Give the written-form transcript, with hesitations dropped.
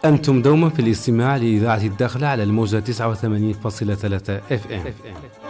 أنتم دوما في الاستماع لإذاعة الداخلة على الموجة 89.3 FM.